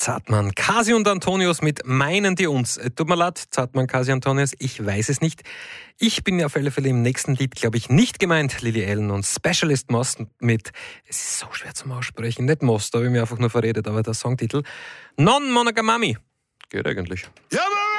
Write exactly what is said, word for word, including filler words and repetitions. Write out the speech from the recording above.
Zartmann, Kasi und Antonius mit Meinen die uns. Tut mir leid, Zartmann, Kasi, Antonius, ich weiß es nicht. Ich bin ja auf alle Fälle im nächsten Lied, glaube ich, nicht gemeint. Lily Allen und Specialist Most mit, es ist so schwer zum Aussprechen, nicht Most, da habe ich mir einfach nur verredet, aber der Songtitel Non Monogamami. Geht eigentlich. Jawohl!